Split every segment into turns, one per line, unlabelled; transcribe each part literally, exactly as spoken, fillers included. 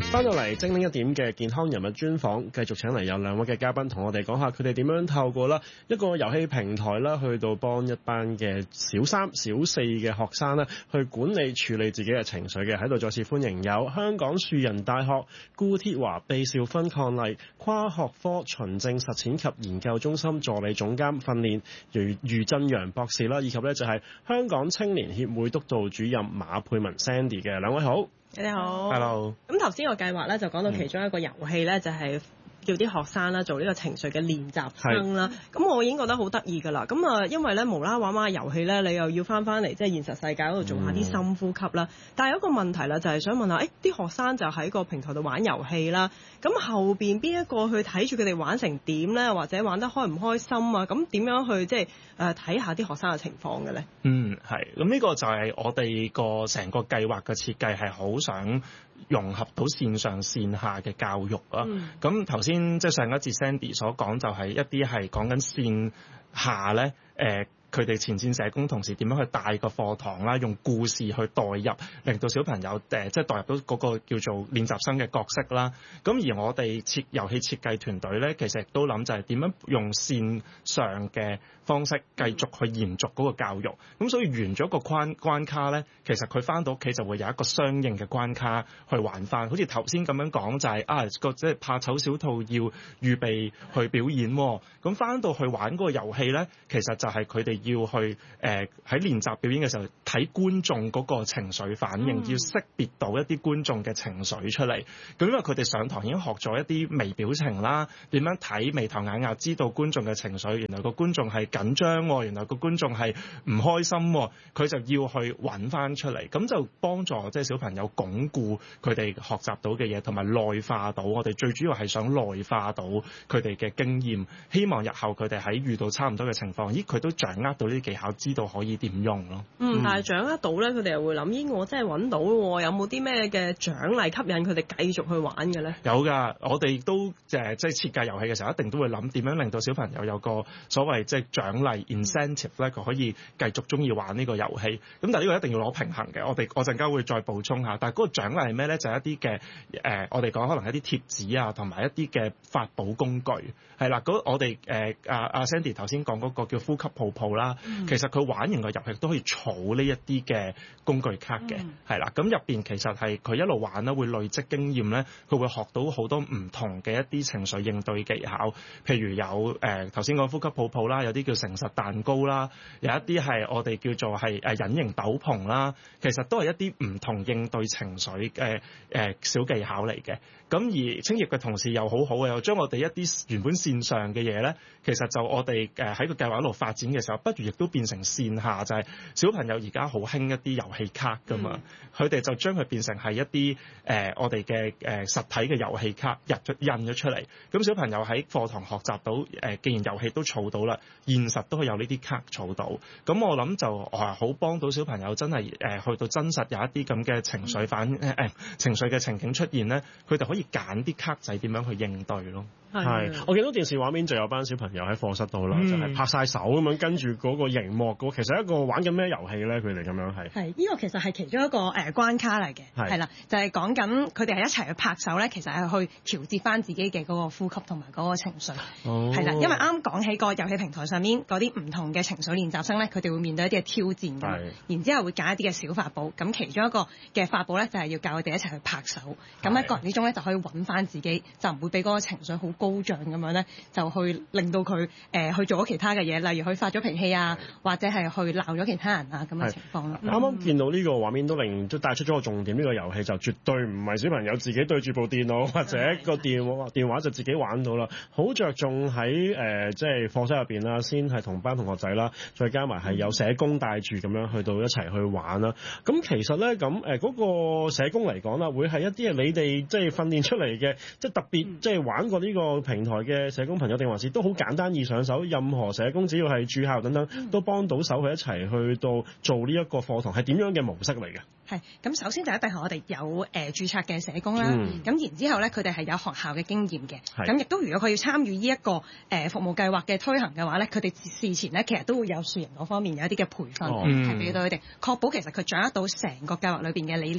翻到嚟精靈一點嘅健康人物專訪，繼續請嚟有兩位嘅嘉賓同我哋講下佢哋點樣透過啦一個遊戲平台啦，去到幫一班嘅小三、小四嘅學生啦，去管理處理自己嘅情緒嘅。喺度再次歡迎有香港樹仁大學顧鐵華貝兆芬伉儷跨學科循證實踐及研究中心助理總監訓練余余振陽博士啦，以及咧就係香港青年協會督導主任馬佩文 Sandy 嘅。兩位好。
你好
，Hello。
咁頭先個計劃咧就講到其中一個遊戲咧，就係叫啲學生啦做呢個情緒嘅練習生啦。咁我已經覺得好得意㗎啦。咁啊，因為咧無啦啦玩玩遊戲咧，你又要翻翻嚟即係現實世界嗰度做下啲深呼吸啦。嗯、但係有一個問題啦，就係想問下，誒啲學生就喺個平台度玩遊戲啦。咁後邊邊一個去睇住佢哋玩成點咧，或者玩得開唔開心啊？咁點樣去即係誒睇下啲學生嘅情況嘅咧？
嗯，係。咁呢個就係我哋個成個計劃嘅設計，係好想融合到線上線下嘅教育啊。咁頭先即係上一節 Sandy 所講，就係一啲係講緊線下咧，誒佢哋前線社工同事點樣去帶個課堂啦，用故事去代入，令到小朋友誒即係代入到嗰個叫做練習生嘅角色啦。咁而我哋設遊戲設計團隊咧，其實亦都諗就係點樣用線上嘅方式繼續去延續嗰個教育。咁所以完咗個關關卡咧，其實佢翻到屋企就會有一個相應嘅關卡去玩翻。好似頭先咁樣講就係、是、啊個即係怕醜小兔要預備去表演喎。咁翻到去玩嗰個遊戲咧，其實就係佢哋要去誒喺練習表演嘅時候睇觀眾嗰個情緒反應，嗯、要識別到一啲觀眾嘅情緒出嚟。咁因為佢哋上堂已經學咗一啲微表情啦，點樣睇眉頭眼額知道觀眾嘅情緒，原來個觀眾係緊張，原來個觀眾係唔開心，佢就要去揾翻出嚟，咁就幫助即係小朋友鞏固佢哋學習到嘅嘢，同埋內化到。我哋最主要係想內化到佢哋嘅經驗，希望日後佢哋喺遇到差唔多嘅情況，咦佢都掌握到呢啲技巧，知道可以點用咯。
嗯，但係掌握到咧，佢哋又會諗，咦我真係揾到喎，有冇啲咩嘅獎勵吸引佢哋繼續去玩嘅咧？
有㗎，我哋都誒即係設計遊戲嘅時候，一定都會諗點樣令到小朋友有個所謂即係獎勵 incentive 咧，佢可以繼續中意玩呢個遊戲。咁但係呢個一定要攞平衡嘅。我哋我陣間會再補充下。但係嗰個獎勵係咩咧？就係、是、一啲嘅誒，我哋講可能係一啲貼紙啊，同埋一啲嘅發寶工具係啦。嗰我哋誒阿阿 Sandy 頭先講嗰個叫呼吸泡泡啦，嗯、其實佢玩完個遊戲都可以儲呢一啲嘅工具卡嘅，係啦、嗯。咁入邊其實係佢一路玩咧，會累積經驗咧，佢會學到好多唔同嘅一啲情緒應對技巧。譬如有誒頭先講呼吸泡泡啦，有啲叫誠實蛋糕啦，有一啲係我哋叫做係誒隱形斗篷啦，其實都係一啲唔同應對情緒嘅誒、呃、小技巧嚟嘅。咁而青葉嘅同事又好好嘅，又將我哋一啲原本線上嘅嘢咧，其實就我哋誒喺個計劃一路發展嘅時候，不如亦都變成線下，就係、是、小朋友而家好興一啲遊戲卡㗎嘛，佢哋、嗯、就將佢變成係一啲誒、呃、我哋嘅誒實體嘅遊戲卡入咗印咗出嚟，咁小朋友喺課堂學習到誒、呃，既然遊戲都儲到啦，現實都可以有呢啲卡儲到，咁我諗就係好幫到小朋友真係誒、呃、去到真實有一啲咁嘅情緒反誒、嗯呃、情緒嘅情景出現咧，佢哋可以揀啲卡仔點樣去應對咯。
係，我見到電視畫面就有班小朋友喺課室度啦，嗯、就係拍晒手咁樣跟住嗰個熒幕嗰，其實一個玩緊咩遊戲咧？佢哋咁樣係。係，呢、這個其實係其中一個誒、呃、關卡嚟嘅，係啦，就係講緊佢哋係一齊去拍手咧，其實係去調節翻自己嘅嗰個呼吸同埋嗰個情緒，係啦、哦，因為啱講起個遊戲平台上面嗰啲唔同嘅情緒練習生咧，佢哋會面對一啲嘅挑戰㗎，是然之後會揀一啲嘅小法寶，咁其中一個嘅法寶咧就係要教佢哋一齊去拍手，咁喺過程之中咧就可以揾翻自己，就唔會俾嗰個情緒好高漲咁樣咧，就去令到佢誒、呃、去做咗其他嘅嘢，例如佢發咗脾氣啊，或者係去鬧咗其他人啊咁嘅情況咯。啱啱見到呢個畫面都令都帶出咗個重點，呢、這個遊戲就絕對唔係小朋友自己對住部電腦或者個電話電話就自己玩到啦，好着重喺誒即係課室入邊啦，先係同班同學仔啦，再加埋係有社工帶住咁樣去到一齊去玩啦。咁其實咧咁誒嗰個社工嚟講啦，會係一啲係你哋即係訓練出嚟嘅，即係特別即係玩過呢個平台嘅社工朋友，定還是都好簡單易上手？任何社工只要係駐校等等，都幫到手去一齊去到做呢一個課堂，係點樣嘅模式嚟嘅？
係咁，首先就一定係我哋有誒、呃、註冊嘅社工啦。咁、嗯、然之後咧，佢哋係有學校嘅經驗嘅。咁亦都如果佢要參與呢一個誒、呃、服務計劃嘅推行嘅話咧，佢哋事前咧其實都會有樹仁嗰方面有一啲嘅培訓，係俾到佢哋確保其實佢掌握到成個計劃裏邊嘅理念，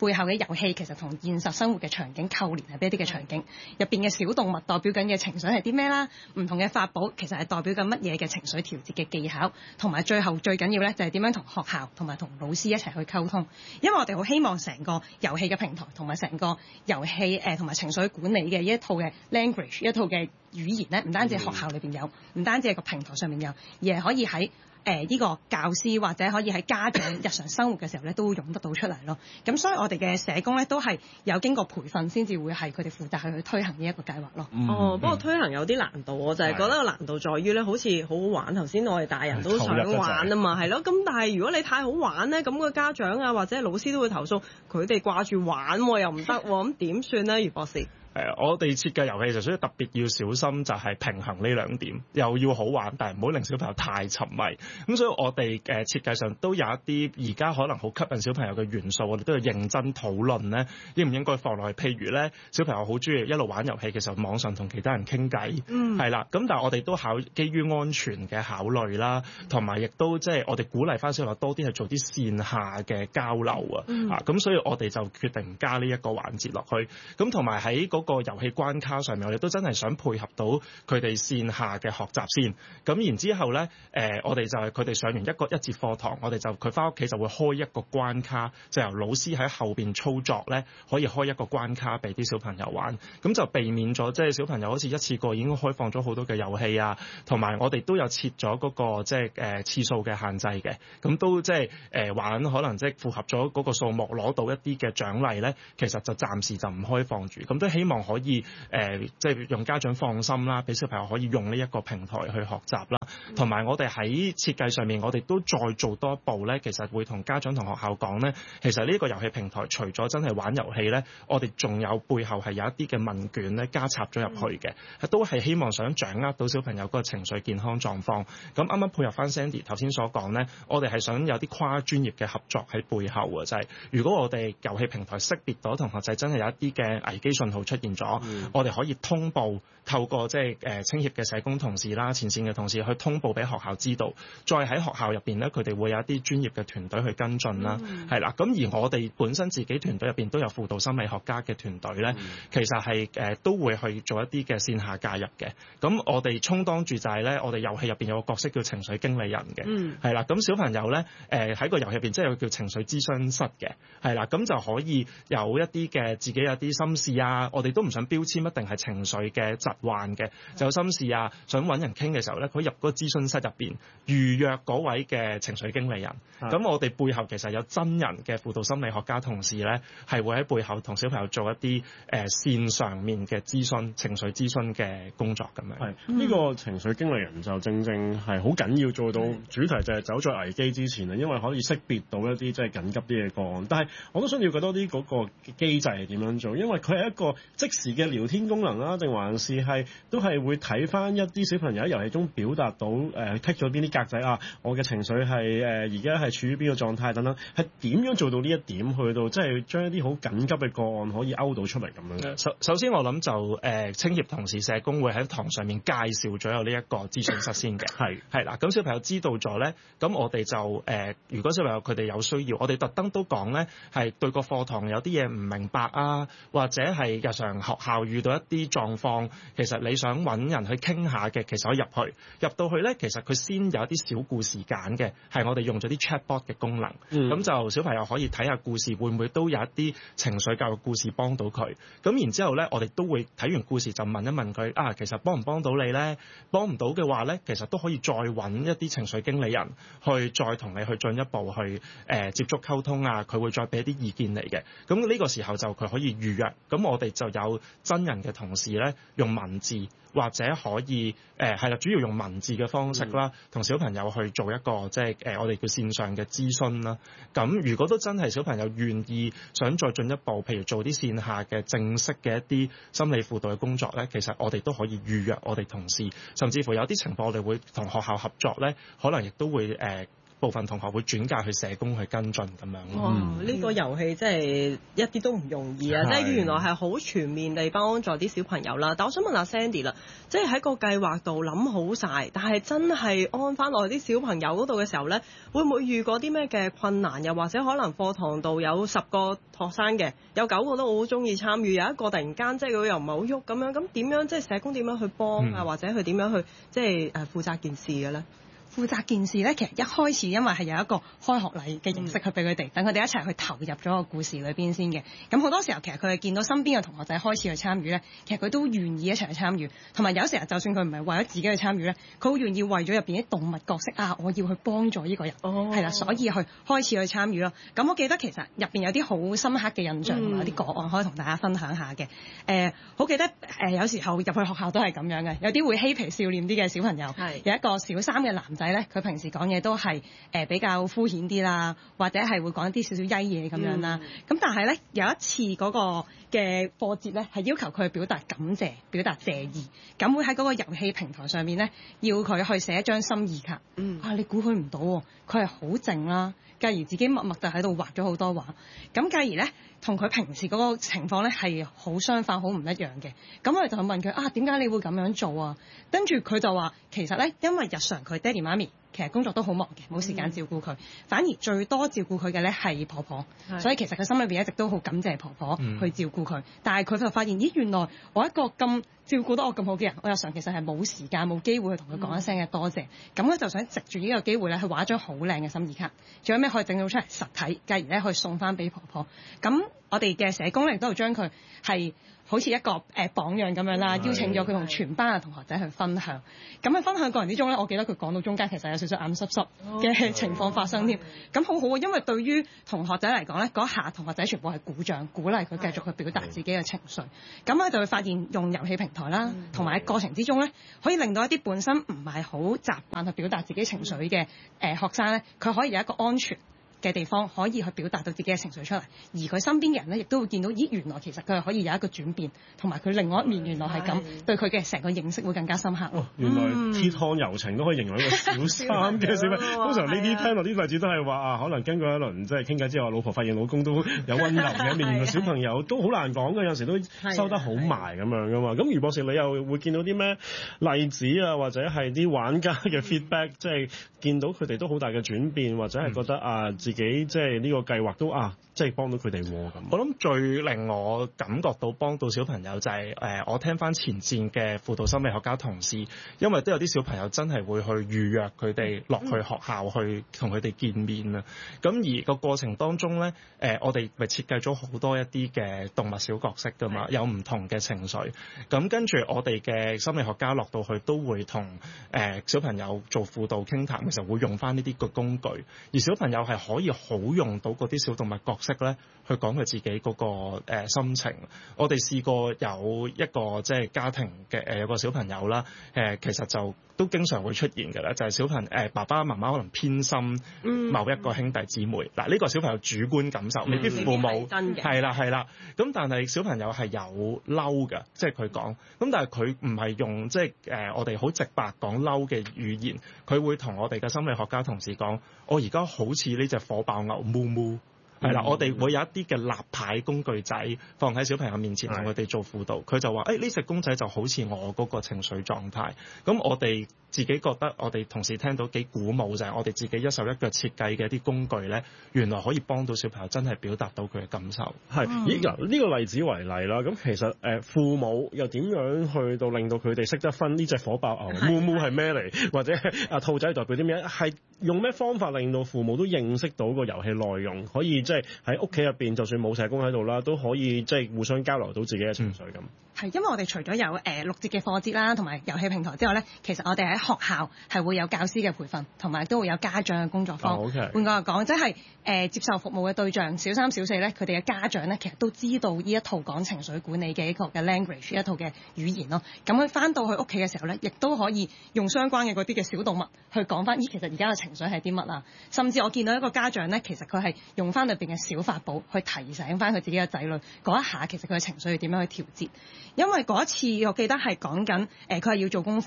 背後嘅遊戲其實同現實生活嘅場景扣連係邊一啲嘅場景，入邊嘅小動物代表緊嘅情緒係啲咩啦？唔同嘅法寶其實係代表緊乜嘢嘅情緒調節嘅技巧，同埋最後最緊要咧就係點樣同學校同埋同老師一齊去溝通。因為我哋好希望成個遊戲嘅平台同埋成個遊戲誒同埋情緒管理嘅一套嘅 language 一套嘅語言咧，唔單止學校裏邊有，唔單止係個平台上面有，而係可以喺誒呢個教師或者可以喺家長日常生活嘅時候咧，都會用得到出嚟咯。咁所以我哋嘅社工咧，都係有經過培訓先至會係佢哋負責去去推行呢一個計劃咯。
嗯、哦，不過推行有啲難度，我就係覺得個難度在於咧，好似好好玩。頭先我哋大人都想玩啊嘛，係咯。咁但係如果你太好玩咧，咁個家長啊或者老師都會投訴，佢哋掛住玩又唔得，咁點算咧，余博士？
誒、呃，我哋設計遊戲就所以特別要小心，就係平衡呢兩點，又要好玩，但係唔好令小朋友太沉迷。咁所以我哋誒、呃、設計上都有一啲而家可能好吸引小朋友嘅元素，我哋都要認真討論咧，應唔應該放落去？譬如咧，小朋友好中意一路玩遊戲嘅時候，網上同其他人傾偈，嗯，係啦。咁但係我哋都考基於安全嘅考慮啦，同埋亦都即係我哋鼓勵翻小朋友多啲係做啲線下嘅交流啊，嗯、啊，咁所以我哋就決定加呢一個環節落去。咁同埋喺嗰個遊戲關卡上面，我哋都真係想配合到佢哋線下嘅學習先。咁然之後咧，誒、呃，我哋就係佢哋上完一個一節課堂，我哋就佢翻屋企就會開一個關卡，就由老師喺後邊操作咧，可以開一個關卡俾啲小朋友玩。咁就避免咗即係小朋友好似一次過已經開放咗好多嘅遊戲啊，同埋我哋都有設咗嗰個即係誒次數嘅限制嘅。咁都即係誒玩可能即係符合咗嗰個數目，攞到一啲嘅獎勵咧，其實就暫時就唔開放住。咁都希望可以。誒，即係讓家長放心啦，俾小朋友可以用呢一個平台去學習啦。同埋我哋喺設計上面，我哋都再做多一步咧。其實會同家長同學校講咧，其實呢個遊戲平台除咗真係玩遊戲咧，我哋仲有背後係有一啲嘅問卷咧加插咗入去嘅，都係希望想掌握到小朋友嗰個情緒健康狀況。咁啱啱配合翻 Sandy 頭先所講咧，我哋係想有啲跨專業嘅合作喺背後嘅，就係、是、如果我哋遊戲平台識別到同學仔真係有一啲嘅危機信號出現咗。嗯、我哋可以通報，透過即係誒青協嘅社工同事啦、前線嘅同事去通報俾學校知道，再喺學校入邊咧，佢哋會有一啲專業嘅團隊去跟進啦，係啦、嗯。咁而我哋本身自己團隊入邊都有輔導心理學家嘅團隊咧，嗯、其實係誒、呃、都會去做一啲嘅線下介入嘅。咁我哋充當住就係咧，我哋遊戲入邊有個角色叫情緒經理人嘅，係啦、嗯。咁小朋友咧誒喺個遊戲入邊即係有個叫情緒諮詢室嘅，係啦。咁就可以有一啲嘅自己有啲心事啊，我哋都唔想標籤一定係情緒嘅疾患嘅，就有心事啊，想揾人傾嘅時候咧，佢入嗰個諮詢室入邊預約嗰位嘅情緒經理人。咁、嗯、我哋背後其實有真人嘅輔導心理學家同事咧，係會喺背後同小朋友做一啲誒、呃、線上面嘅諮詢、情緒諮詢嘅工作咁樣。係呢、
呢個情緒經理人就正正係好緊要做到主題，就係走在危機之前啊，因為可以識別到一啲即係緊急啲嘅個案。但係我都想了解多啲嗰個機制係點樣做，因為佢係一個即時嘅聊天功能啦，定還是係都係會睇翻一啲小朋友喺遊戲中表達到誒剔咗邊啲格仔啊，我嘅情緒係誒而家係處於邊個狀態等等，係點樣做到呢一點去到即係將一啲好緊急嘅個案可以勾到出嚟咁樣？
首首先我諗就誒青協同事社工會喺堂上面介紹咗有呢一個諮詢室先嘅，係係啦，咁小朋友知道咗咧，咁我哋就誒、呃、如果小朋友佢哋有需要，我哋特登都講咧係對個課堂有啲嘢唔明白啊，或者係日常學校遇到一啲狀況，其實你想揾人去傾下嘅，其實可以入去入到去咧，其實佢先有一啲小故事揀嘅，係我哋用咗啲 chatbot 嘅功能，咁、嗯、就小朋友可以睇下故事會唔會都有一啲情緒教育故事幫到佢，咁然之後咧，我哋都會睇完故事就問一問佢啊，其實幫唔幫到你咧？幫唔到嘅話咧，其實都可以再揾一啲情緒經理人去再同你去進一步去誒、呃、接觸溝通啊，佢會再俾一啲意見嚟嘅。咁呢個時候就佢可以預約，咁我哋就有真人嘅同事咧用文字或者可以誒係啦，主要用文字嘅方式啦，同、嗯、小朋友去做一個即係誒我哋叫線上嘅諮詢啦。咁如果都真係小朋友願意想再進一步，譬如做啲線下嘅正式嘅一啲心理輔導嘅工作咧，其實我哋都可以預約我哋同事，甚至乎有啲情況我哋會同學校合作咧，可能亦都會誒。呃部分同學會轉介去社工去跟進咁樣。
哇！呢、嗯、個遊戲真係一啲都唔容易啊！即係原來係好全面地幫助啲小朋友啦。但我想問下 Sandy 啦，即係喺個計劃度諗好晒，但係真係安翻落去啲小朋友嗰度嘅時候呢，會唔會遇過啲咩嘅困難？又或者可能課堂度有十個學生嘅，有九個都好中意參與，有一個突然間即係佢又唔係好喐咁樣，咁點樣即係社工點樣去幫啊？嗯、或者佢點樣去即係誒負責件事嘅呢？
負責件事咧，其實一開始因為係有一個開學禮嘅形式去俾佢哋，等佢哋一齊去投入咗個故事裏邊先嘅。咁好多時候其實佢係見到身邊嘅同學仔開始去參與咧，其實佢都願意一齊去參與。同埋有時候就算佢唔係為咗自己去參與咧，佢好願意為咗入邊啲動物角色啊，我要去幫助呢個人，係啦、哦，所以去開始去參與咯。咁我記得其實入邊有啲好深刻嘅印象同埋啲個案可以同大家分享下嘅。誒、呃，好記得誒、呃，有時候入去學校都係咁樣嘅，有啲會嬉皮笑臉啲嘅小朋友，係有一個小三嘅男仔咧，佢平時講嘢都係誒、呃、比較敷衍啲啦，或者係會講一啲少少曳嘢咁樣啦。咁、嗯、但係咧有一次嗰個嘅課節咧係要求佢表達感謝、表達謝意，咁會喺嗰個遊戲平台上面咧要佢去寫一張心意卡。嗯，啊你估佢唔到喎，佢係好靜啦，繼而自己默默就喺度畫咗好多畫。咁繼而咧同佢平時嗰個情況咧係好相反、好唔一樣嘅。咁我哋就問佢啊，點解你會咁樣做啊？跟住佢就話其實咧因為日常佢爹哋媽咪其實工作都好忙嘅，冇時間照顧佢，嗯、反而最多照顧佢嘅咧係婆婆，是所以其實佢心裏邊一直都好感謝婆婆去照顧佢。嗯、但係佢就發現，咦，原來我一個咁照顧得我咁好嘅人，我日常其實係冇時間冇機會去同佢講一聲嘅多謝。咁佢、嗯、就想藉住呢個機會咧，去畫一張好靚嘅心意卡，仲有咩可以整到出嚟實體，繼而咧可以送翻俾婆婆。咁我哋嘅社工咧都係將佢係好似一個誒、呃、榜樣咁樣啦，邀請咗佢同全班嘅同學仔去分享。咁喺分享過程之中咧，我記得佢講到中間其實有少少眼濕濕嘅情況發生添。咁、哦、好好啊，因為對於同學仔嚟講咧，嗰下同學仔全部係鼓掌，鼓勵佢繼續去表達自己嘅情緒。咁咧就會發現用遊戲平台啦，同埋喺過程之中咧，可以令到一啲本身唔係好習慣去表達自己情緒嘅誒學生咧，佢可以有一個安全嘅地方可以去表達到自己嘅情緒出嚟，而佢身邊嘅人咧，亦都會見到，咦，原來其實佢係可以有一個轉變，同埋佢另外一面原來係咁，是對佢嘅成個認識會更加深刻。
哦，原來鐵漢柔情都可以形容一個小三嘅小朋友。通常呢啲聽落啲例子都係話啊，可能經過一輪即係傾偈之後，老婆發現老公都有温柔嘅一面，原來小朋友都好難講嘅，有時都收得好埋咁樣噶嘛。咁余博士，你又會見到啲咩例子啊，或者係啲玩家嘅 feedback，即係見到佢哋都好大嘅轉變，或者係覺得啊自己即係呢個計劃都啊，即係幫到佢哋喎咁。
我諗最令我感覺到幫到小朋友就係、是、誒、呃，我聽翻前線嘅輔導心理學家同事，因為都有啲小朋友真係會去預約佢哋落去學校去同佢哋見面啊。咁、嗯、而個過程當中咧，誒、呃、我哋咪設計咗好多一啲嘅動物小角色㗎嘛，有唔同嘅情緒。咁跟住我哋嘅心理學家落到去都會同誒、呃、小朋友做輔導傾談嘅時候，會用翻呢啲個工具，而小朋友係可以好用到嗰啲小動物角色咧，去講佢自己嗰、那個、呃、心情。我哋試過有一個即係家庭嘅誒、呃、有個小朋友啦，誒、呃、其實就都經常會出現嘅啦，就係、是、小朋誒、呃、爸爸媽媽可能偏心某一個兄弟姊妹。嗱呢、嗯這個小朋友主觀感受，未必父母係啦係啦。咁但係小朋友係有嬲嘅，即係佢講。咁但係佢唔係用即係誒、呃、我哋好直白講嬲嘅語言，佢會同我哋嘅心理學家同事講：我而家好似呢隻火爆牛哞哞。係啦，我哋會有一啲嘅立牌工具仔放喺小朋友面前，同佢哋做輔導。佢就話：誒呢隻公仔就好似我嗰個情緒狀態。咁我哋自己覺得，我哋同時聽到幾鼓舞，就係、是、我哋自己一手一腳設計嘅一啲工具咧，原來可以幫到小朋友真係表達到佢嘅感受。
係，以嗱呢個例子為例啦。咁其實誒父母又點樣去到令到佢哋識得分呢隻火爆牛哞哞係咩嚟，或者啊兔仔代表啲咩？係用咩方法令到父母都認識到個遊戲內容，可以即係喺屋企入邊，就算冇社工喺度啦，都可以即係互相交流到自己嘅情緒咁。
係、嗯，因為我哋除咗有誒六節嘅課節啦，同埋遊戲平台之外咧，其實我哋喺學校係會有教師嘅培訓，同埋都會有家長嘅工作坊。Oh, okay. 換句話講，即係誒、呃、接受服務嘅對象，小三小四咧，佢哋嘅家長咧，其實都知道呢一套講情緒管理嘅一個嘅 language， 一套嘅語言咯。咁佢翻到去屋企嘅時候咧，亦都可以用相關嘅嗰啲嘅小動物去講翻，咦，其實而家嘅情緒係啲乜啊？甚至我見到一個家長咧，其實佢係用翻裏邊嘅小法寶去提醒翻佢自己嘅仔女嗰一下，其實佢嘅情緒要點樣去調節。因為嗰一次我記得係講緊誒，佢、呃、係要做功課。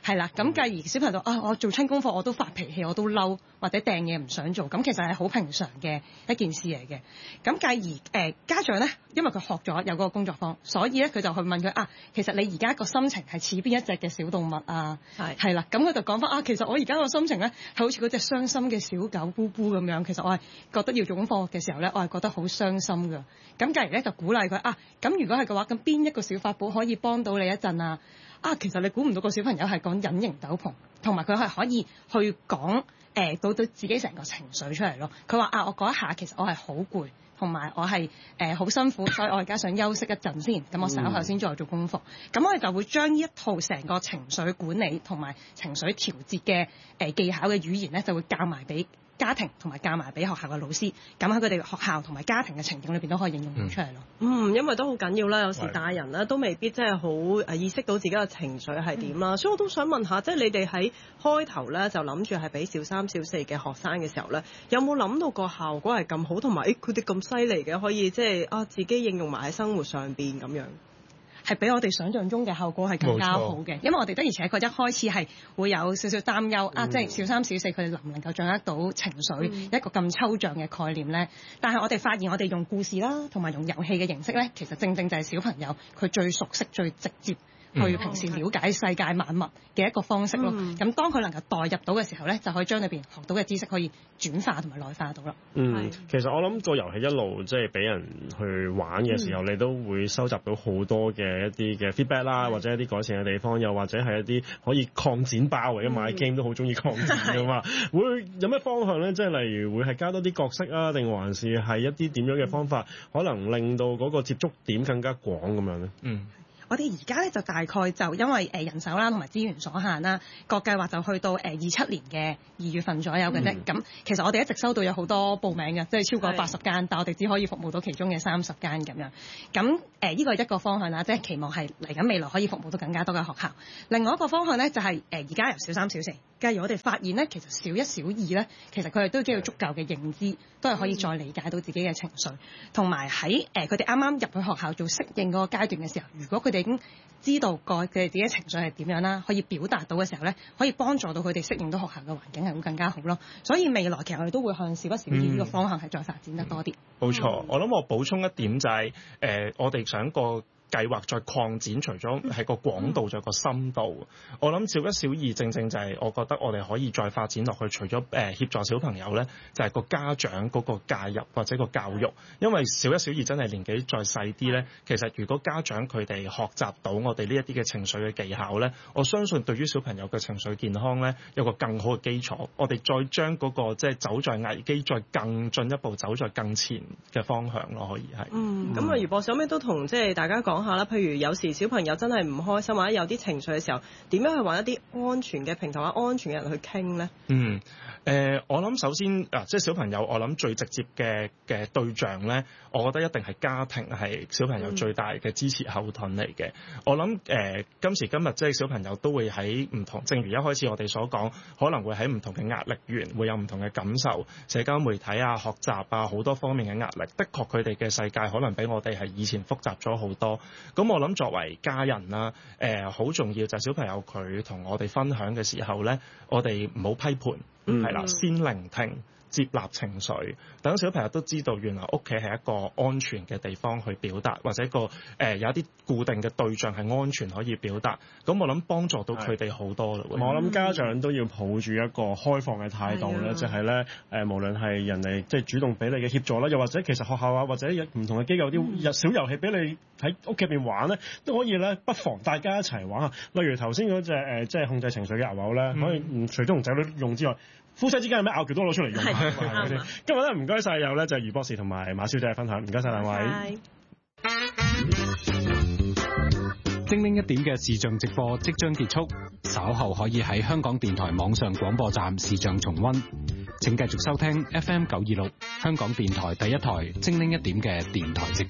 係啦，咁繼而小朋友啊，我做親功課我都發脾氣，我都嬲，或者掟嘢唔想做，咁其實係好平常嘅一件事嚟嘅。咁繼而誒、呃、家長咧，因為佢學咗有嗰個工作坊，所以咧佢就去問佢啊，其實你而家個心情係似邊一隻嘅小動物啊？係係啦，咁佢就講翻啊，其實我而家個心情咧係好似嗰隻傷心嘅小狗咕咕咁樣。其實我係覺得要做功課嘅時候咧，我係覺得好傷心㗎。咁繼而咧就鼓勵佢啊，咁如果係嘅話，咁邊一個小法寶可以幫到你一陣啊？啊，其實你估唔到個小朋友係講隱形斗篷，同埋佢係可以去講誒到到自己成個情緒出嚟咯。佢話啊，我嗰一下其實我係好攰，同埋我係誒好辛苦，所以我而家想休息一陣先。咁我稍後先再做功課。咁、嗯、我哋就會將呢一套成個情緒管理同埋情緒調節嘅誒技巧嘅語言咧，就會教埋俾家庭同埋教埋俾學校嘅老師，咁喺佢哋學校同埋家庭嘅情景裏邊都可以應用到出嚟咯。
嗯，因為都好緊要啦，有時大人咧都未必真係好誒意識到自己嘅情緒係點啦，所以我都想問下，即係你哋喺開頭咧就諗住係俾小三小四嘅學生嘅時候咧，有冇諗到個效果係咁好，同埋誒佢哋咁犀利嘅，可以即係啊自己應用埋喺生活上邊咁樣？
係比我哋想象中嘅效果係更加好嘅，因為我哋的而且確一開始係會有少少擔憂、嗯、啊，即係小三小四佢哋能唔能夠掌握到情緒、嗯、一個咁抽象嘅概念咧？但係我哋發現我哋用故事啦，同埋用遊戲嘅形式咧，其實正正就係小朋友佢最熟悉、最直接去平時了解世界萬物嘅一個方式咯。咁、嗯、當佢能夠代入到嘅時候咧，就可以將裏邊學到嘅知識可以轉化同埋內化到啦。
嗯，其實我諗個遊戲一路即係俾人去玩嘅時候、嗯，你都會收集到好多嘅一啲嘅 feedback 啦，或者一啲改善嘅地方，又或者係一啲可以擴展包嘅，因為買 game 都好中意擴展噶嘛。會有咩方向咧？即係例如會係加多啲角色啊，定還是係一啲點樣嘅方法、嗯，可能令到嗰個接觸點更加廣咁樣咧？嗯。
我哋而家咧就大概就因為誒人手啦同埋資源所限啦，個計劃就去到誒二七年嘅二月份左右嘅啫。咁、嗯、其實我哋一直收到有好多報名嘅，即係超過八十間，但我哋只可以服務到其中嘅三十間咁樣。咁誒呢個係一個方向啦，即係期望係嚟緊未來可以服務到更加多嘅學校。另外一個方向咧就係誒而家由小三小四，假如我哋發現咧，其實小一小二咧，其實佢哋都已經有足夠嘅認知，都係可以再理解到自己嘅情緒，同埋喺誒佢哋啱啱入去學校做適應嗰個階段嘅時候，如果佢哋已經知道個佢哋自己情緒係點樣啦，可以表達到嘅時候咧，可以幫助到佢哋適應到學校嘅環境係會更加好咯。所以未來其實我哋都會向小一小二呢個方向係再發展得多啲。冇、
嗯、錯，我諗我補充一點就係、是、誒、呃，我哋想個計劃再擴展，除咗係個廣度，仲有個深度。我諗小一小二正正就係我覺得我哋可以再發展落去，除咗誒、呃、協助小朋友咧，就係、是、個家長嗰個介入或者個教育。因為小一小二真係年紀再細啲咧，其實如果家長佢哋學習到我哋呢一啲嘅情緒嘅技巧咧，我相信對於小朋友嘅情緒健康咧有個更好嘅基礎。我哋再將嗰、那個即係、就是、走在危機，再更進一步走在更前嘅方向咯，可以係。
嗯，咁啊，余博士可唔可以都同即係大家講下啦？譬如有時小朋友真係唔開心或者有啲情緒嘅時候，點樣去揾一啲安全嘅平台或者安全嘅人去傾咧？
嗯，誒、呃，我諗首先啊，即係小朋友，我諗最直接嘅嘅對象咧，我覺得一定係家庭係小朋友最大嘅支持後盾嚟嘅。嗯、我諗誒、呃，今時今日即係小朋友都會喺唔同，正如一開始我哋所講，可能會喺唔同嘅壓力源會有唔同嘅感受，社交媒體啊、學習啊好多方面嘅壓力，的確佢哋嘅世界可能比我哋係以前複雜咗好多。咁我諗作為家人啦，誒、呃、好重要就係小朋友佢同我哋分享嘅時候咧，我哋唔好批判，係、嗯、啦，先聆聽。接納情緒，等小朋友都知道原來屋企係一個安全嘅地方去表達，或者個誒、呃、有一啲固定嘅對象係安全可以表達。咁我諗幫助到佢哋好多啦。我諗家長都要抱住一個開放嘅態度咧，就係咧誒，無論係人哋即係主動俾你嘅協助啦，又或者其實學校啊或者唔同嘅機構啲小遊戲俾你喺屋企入邊玩咧，都可以咧，不妨大家一齊玩下。例如頭先嗰隻誒即係控制情緒嘅牛牛咧，可以唔除咗同仔女用之外，夫妻之間有咩拗撬都攞出嚟用下。今日咧唔該晒，有咧就係余博士同埋馬小姐嘅分享，唔該晒兩位。
精靈一點嘅視像直播即將結束，稍後可以喺香港電台網上廣播站視像重溫。請繼續收聽 F M 九二六香港電台第一台精靈一點嘅電台直播。